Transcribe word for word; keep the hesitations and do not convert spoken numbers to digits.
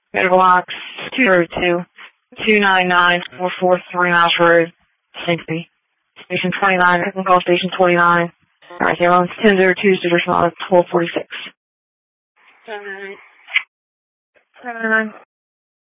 Medical box two zero two, two nine nine, four four three Mouse Road, Syncopy. Station twenty-nine, I can call station twenty-nine. Alright, the alarm's ten oh two, so there's not twelve forty-six. seven nine nine.